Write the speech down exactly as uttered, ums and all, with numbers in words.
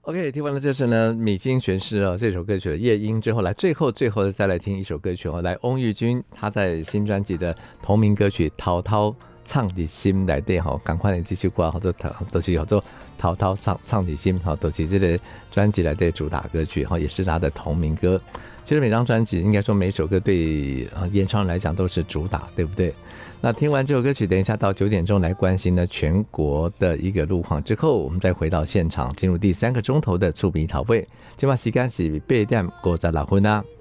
OK， 听完了就是呢米津玄师哦这首歌曲的夜莺之后，来最后最后的再来听一首歌曲哦，来翁玉君他在新专辑的同名歌曲《滔滔唱你心》来对哈，赶快的这首歌好做都是叫做《滔滔唱唱你心》哈，都是这个专辑来的主打歌曲哈，也是他的同名歌。其实每张专辑应该说每首歌对呃演唱人来讲都是主打，对不对？那听完这首歌曲，等一下到九点钟来关心呢全国的一个路况之后，我们再回到现场，进入第三个钟头的触笔讨会。今晚时间是八点五十六分啊。